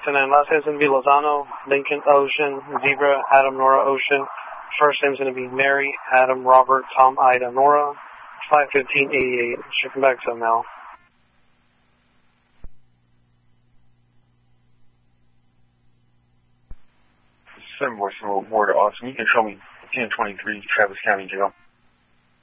10-9. Last name's going to be Lozano, Lincoln Ocean, Zebra, Adam, Nora, Ocean. First name's going to be Mary, Adam, Robert, Tom, Ida, Nora. 51588. Shipping back to Mel. Seven voice from Ward Austin. You can show me 1023 Travis County Jail.